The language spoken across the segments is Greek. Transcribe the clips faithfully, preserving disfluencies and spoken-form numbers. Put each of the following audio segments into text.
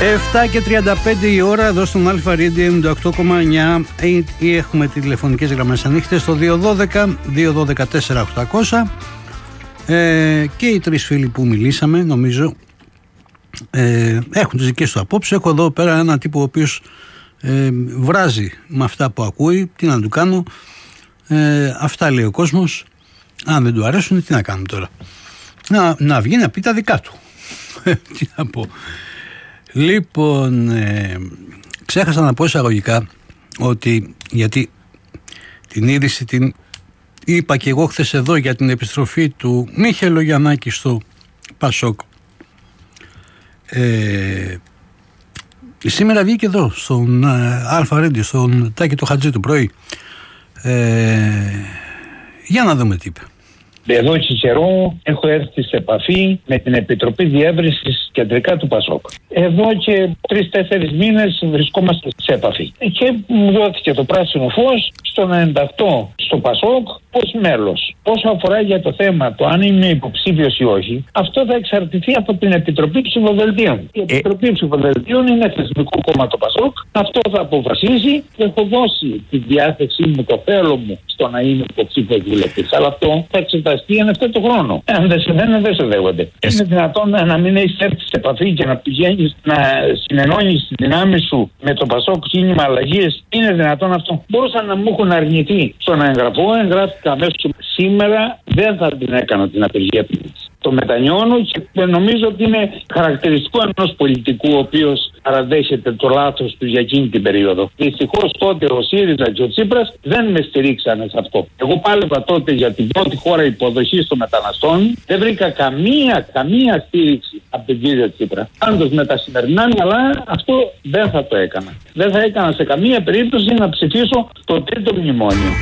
επτά και τριάντα πέντε η ώρα εδώ στον Αλφα Radio ενενήντα οκτώ κόμμα εννιά ή έχουμε τηλεφωνικές γραμμές ανοιχτές στο δύο ένα δύο δύο ένα δύο τέσσερα οκτακόσια ε, και οι τρεις φίλοι που μιλήσαμε νομίζω ε, έχουν τις δικές του απόψεις. Έχω εδώ πέρα έναν τύπο ο οποίος ε, βράζει με αυτά που ακούει. Τι να του κάνω, ε, αυτά λέει ο κόσμος. Αν δεν του αρέσουν, τι να κάνουμε τώρα, να, να βγει να πει τα δικά του. Τι να πω. Λοιπόν, ε, ξέχασα να πω εισαγωγικά ότι, γιατί την είδηση την είπα και εγώ χθες εδώ για την επιστροφή του Μίχελ Λογιαννάκη στο Πασόκ. Ε, σήμερα βγήκε εδώ στον ε, Αλφα Radio, στον Τάκη του Χατζή του πρωί. Ε, για να δούμε τι είπε. Εδώ και καιρό έχω έρθει σε επαφή με την Επιτροπή Διεύρυνσης κεντρικά του Πασόκ. Εδώ και τρεις-τέσσερις μήνες βρισκόμαστε σε επαφή. Και μου δόθηκε το πράσινο φως στο να ενταχθώ στο Πασόκ ως μέλος. Όσο αφορά για το θέμα το αν είμαι υποψήφιος ή όχι, αυτό θα εξαρτηθεί από την Επιτροπή Ψηφοδελτίων. Η Επιτροπή ε... Ψηφοδελτίων είναι θεσμικό κόμμα το Πασόκ. Αυτό θα αποφασίσει. Έχω δώσει τη διάθεσή μου, το θέλω μου στο να είμαι υποψήφιος βουλευτής. Αλλά αυτό θα εξεταστεί εν αυτό το χρόνο. Αν δεν σε δένε, δεν σε δέχονται. Ε... Είναι δυνατόν να, να μην έχεις έρθει σε επαφή και να πηγαίνεις να συνενώνεις τη δυνάμει σου με το Πασόκ κίνημα αλλαγής? Είναι δυνατόν αυτό? Μπορούσαν να μου έχουν αρνηθεί στο να εγγραφώ. Εγγράφηκα αμέσως. Σήμερα δεν θα την έκανα την απεργία πίνης. Το μετανιώνω και νομίζω ότι είναι χαρακτηριστικό ενός πολιτικού ο οποίος παραδέχεται το λάθος του για εκείνη την περίοδο. Δυστυχώς τότε ο ΣΥΡΙΖΑ και ο Τσίπρας δεν με στηρίξανε σε αυτό. Εγώ πάλευα τότε για την πρώτη χώρα υποδοχής των μεταναστών. Δεν βρήκα καμία, καμία στήριξη από τον κύριο Τσίπρα. Πάντως με τα σημερινά μυαλά αυτό δεν θα το έκανα. Δεν θα έκανα σε καμία περίπτωση να ψηφίσω το τρίτο μνημόνιο.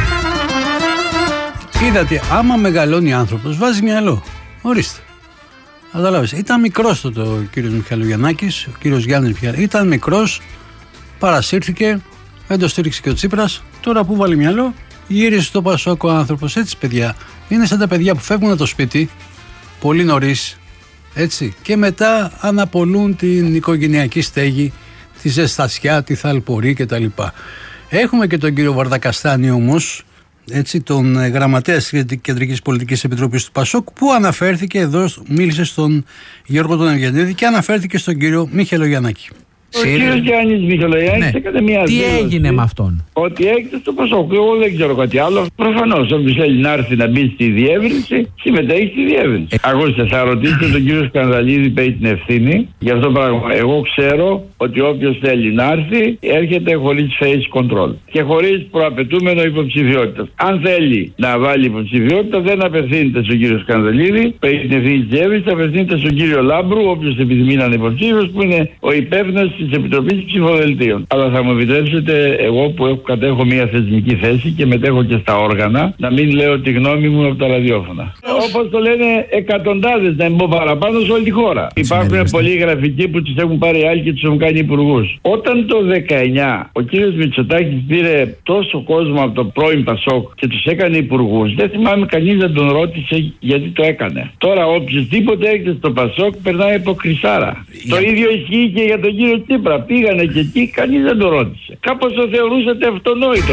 Είδατε, άμα μεγαλώνει άνθρωπος βάζει μυαλό. Ορίστε. Καταλάβεις. Ήταν μικρός τότε ο κύριος Μιχαλογιαννάκης, ο κύριος Γιάννης Μιχαλογιαννάκης. Ήταν μικρός, παρασύρθηκε, δεν το στήριξε και ο Τσίπρας. Τώρα που βάλει μυαλό, γύρισε στο Πασόκ ο άνθρωπος. Έτσι, παιδιά. Είναι σαν τα παιδιά που φεύγουν από το σπίτι πολύ νωρίς. Έτσι. Και μετά αναπολούν την οικογενειακή στέγη, τη ζεστασιά, τη θαλπορή κτλ. Έχουμε και τον κύριο Βαρδακαστάνη όμως, έτσι, τον γραμματέα της Κεντρικής Πολιτικής Επιτροπής του Πασόκ, που αναφέρθηκε εδώ, μίλησε στον Γιώργο τον Ευγενίδη και αναφέρθηκε στον κύριο Μίχελ Λογιαννάκη. Ο κύριος Γιάννης Μιχαλογιαννάκης έκανε μια Τι δήλωση. έγινε με αυτόν? Ότι έγινε στο Πασόκ. Εγώ δεν ξέρω κάτι άλλο. Προφανώς, όποιος θέλει να έρθει να μπει στη διεύρυνση, συμμετέχει στη διεύρυνση. Ε. Ακούστε, θα ρωτήσετε τον κύριο Σκανδαλίδη που έχει την ευθύνη για αυτό το πράγμα. Εγώ ξέρω ότι όποιος θέλει να έρθει, έρχεται χωρίς face control και χωρίς προαπαιτούμενο υποψηφιότητα. Αν θέλει να βάλει υποψηφιότητα, δεν απευθύνεται στον κύριο Σκανδαλίδη που έχει την ευθύνη της διεύρυνσης, απευθύνεται στον κύριο Λάμπρου, όποιος επιθυμεί να είναι υποψήφιος, που είναι ο υπεύθυνος της Επιτροπής Ψηφοδελτίων. Αλλά θα μου επιτρέψετε, εγώ που έχω, κατέχω μια θεσμική θέση και μετέχω και στα όργανα, να μην λέω τη γνώμη μου από τα ραδιόφωνα. Όπως το λένε εκατοντάδες, να μην πω παραπάνω, σε όλη τη χώρα. Υπάρχουν πολλοί γραφικοί που τους έχουν πάρει άλλοι και τους έχουν κάνει υπουργούς. Όταν το δεκαεννιά ο κύριος Μητσοτάκης πήρε τόσο κόσμο από το πρώην Πασόκ και τους έκανε υπουργούς, δεν θυμάμαι κανείς να τον ρώτησε γιατί το έκανε. Τώρα οποιοσδήποτε έρχεται στο Πασόκ περνάει από χρυσάρα. Για... Το ίδιο ισχύει και για τον κύριο Τσίπρα. Πήγανε και εκεί, κανείς δεν το ρώτησε. Κάπως το θεωρούσατε αυτονόητο.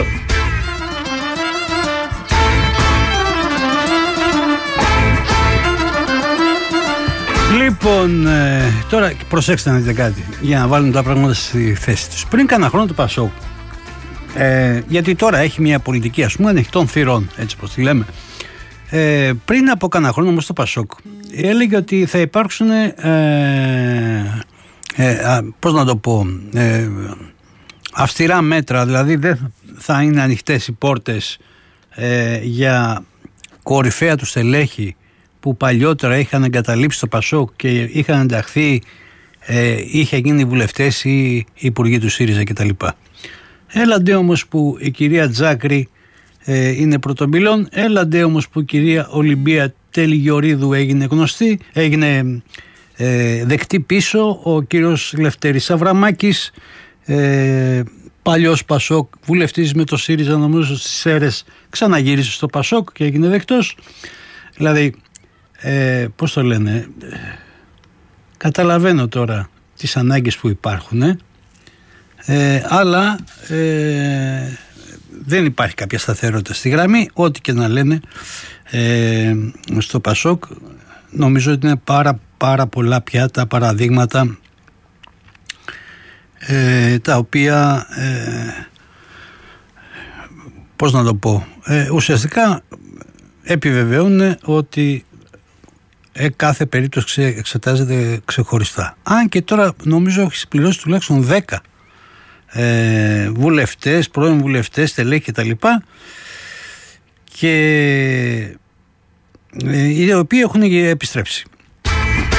Λοιπόν, ε, τώρα προσέξτε να δείτε κάτι για να βάλουμε τα πράγματα στη θέση τους. Πριν κάνα χρόνο το Πασόκ, ε, γιατί τώρα έχει μια πολιτική, ας πούμε, ανοιχτών θυρών, έτσι πως τη λέμε. Ε, πριν από κάνα χρόνο όμως το Πασόκ έλεγε ότι θα υπάρξουν ε, ε, πώς να το πω, ε, αυστηρά μέτρα, δηλαδή δεν θα είναι ανοιχτές οι πόρτες ε, για κορυφαία του στελέχη που παλιότερα είχαν εγκαταλείψει το Πασόκ και είχαν ενταχθεί, ε, είχε γίνει βουλευτές ή υπουργοί του ΣΥΡΙΖΑ κτλ. Έλαντε όμως που η κυρία Τζάκρη ε, είναι πρωτομιλών, έλαντε όμως που η κυρία Ολυμπία Τελιγιορίδου έγινε γνωστή, έγινε ε, δεκτή πίσω, ο κύριος Λευτέρης Αβραμάκης, ε, παλιός Πασόκ, βουλευτής με το ΣΥΡΙΖΑ νομίζω στις Σέρρες, ξαναγύρισε στο Πασόκ και έγινε δεκτός. Δηλαδή, ε, πώς το λένε, καταλαβαίνω τώρα τις ανάγκες που υπάρχουν, ε, αλλά ε, δεν υπάρχει κάποια σταθερότητα στη γραμμή. Ό,τι και να λένε ε, στο Πασόκ, νομίζω ότι είναι πάρα πάρα πολλά πια τα παραδείγματα ε, τα οποία ε, πώς να το πω, ε, ουσιαστικά επιβεβαιώνουν ότι ε, κάθε περίπτωση εξετάζεται ξεχωριστά. Αν και τώρα νομίζω έχει συμπληρώσει τουλάχιστον δέκα ε, βουλευτές, πρώην βουλευτές, στελέχη κτλ. Και ε, οι οποίοι έχουν επιστρέψει.